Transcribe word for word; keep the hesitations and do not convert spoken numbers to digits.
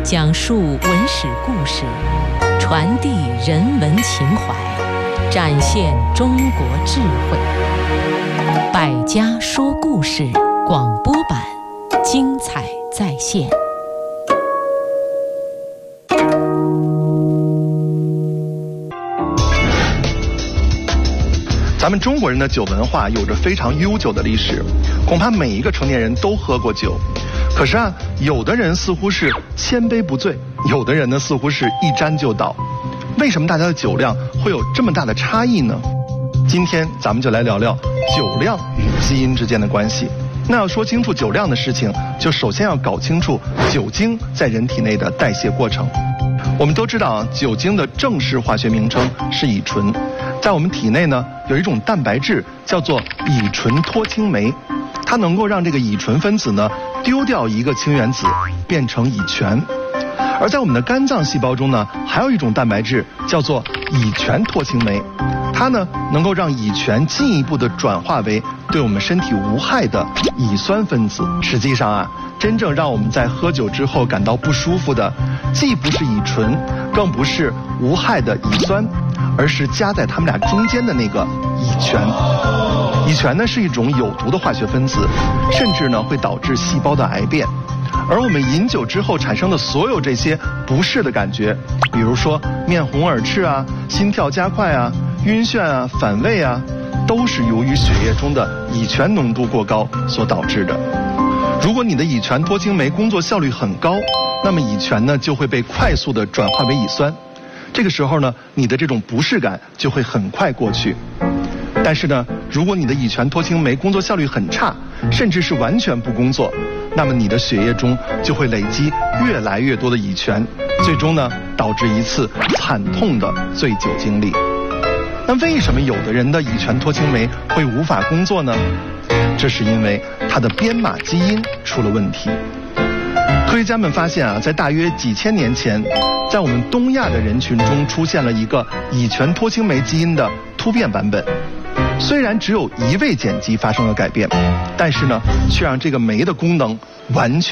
讲述文史故事，传递人文情怀，展现中国智慧。百家说故事广播版，精彩再现。 咱们中国人的酒文化有着非常悠久的历史，恐怕每一个成年人都喝过酒。可是啊，有的人似乎是千杯不醉，有的人呢似乎是一沾就倒。为什么大家的酒量会有这么大的差异呢？今天咱们就来聊聊酒量与基因之间的关系。那要说清楚酒量的事情，就首先要搞清楚酒精在人体内的代谢过程。我们都知道，酒精的正式化学名称是乙醇。在我们体内呢，有一种蛋白质叫做乙醇脱氢酶，它能够让这个乙醇分子呢丢掉一个氢原子，变成乙醛。而在我们的肝脏细胞中呢，还有一种蛋白质叫做乙醛脱氢酶，它呢能够让乙醛进一步的转化为对我们身体无害的乙酸分子。实际上啊，真正让我们在喝酒之后感到不舒服的，既不是乙醇，更不是无害的乙酸，而是夹在它们俩中间的那个乙醛。乙醛呢是一种有毒的化学分子，甚至呢会导致细胞的癌变。而我们饮酒之后产生的所有这些不适的感觉，比如说面红耳赤啊、心跳加快啊、晕眩啊、反胃啊，都是由于血液中的乙醛浓度过高所导致的。如果你的乙醛脱氢酶工作效率很高，那么乙醛呢就会被快速的转化为乙酸，这个时候呢，你的这种不适感就会很快过去。但是呢，如果你的乙醛脱氢酶工作效率很差，甚至是完全不工作，那么你的血液中就会累积越来越多的乙醛，最终呢导致一次惨痛的醉酒经历。那为什么有的人的乙醛脱氢酶会无法工作呢？这是因为它的编码基因出了问题。科学家们发现啊，在大约几千年前，在我们东亚的人群中出现了一个乙醛脱氢酶基因的突变版本。虽然只有一位碱基发生了改变，但是呢，却让这个酶的功能完全